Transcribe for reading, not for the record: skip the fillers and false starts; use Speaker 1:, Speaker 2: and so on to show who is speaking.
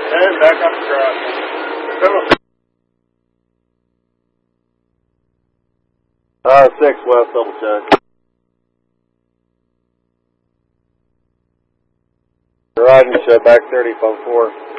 Speaker 1: And back up the track.
Speaker 2: 6 west, double check. Riding shut back 30, phone 4.